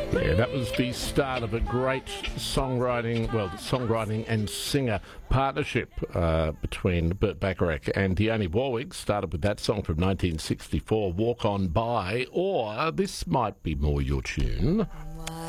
Yeah, that was the start of a great songwriting and singer partnership between Burt Bacharach and Dionne Warwick. Started with that song from 1964, Walk On By, or this might be more your tune.